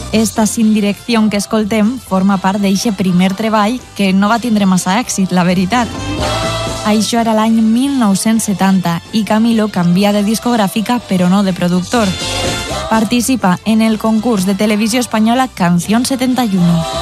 Esta Sin direcció que escoltem forma part d'eixe primer treball que no va tindre massa èxit, la veritat. Això era l'any 1970 i Camilo canvia de discogràfica però no de productor. Participa en el concurs de televisió espanyola Canción 71.